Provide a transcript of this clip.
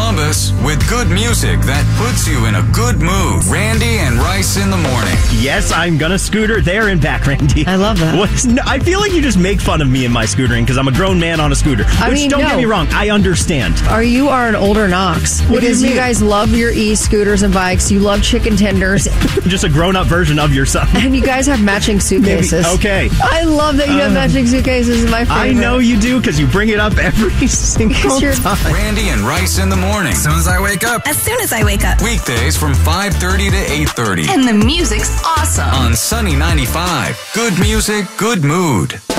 Columbus with good music that puts you in a good mood. Randy and Rice in the morning. Yes, I'm gonna scooter there and back, Randy. I love that. No, I feel like you just make fun of me and my scootering because I'm a grown man on a scooter. Don't get me wrong, I understand. You are an older Knox. What do because you you mean? guys love your e-scooters and bikes. You love chicken tenders. Just a grown-up version of yourself. And you guys have matching suitcases. Okay. I love that you have matching suitcases. Is my favorite. I know you do because you bring it up every single time. Randy and Rice in the morning. As soon as I wake up. As soon as I wake up. Weekdays from 5:30 to 8:30. And the music's awesome. On Sunny 95. Good music, good mood.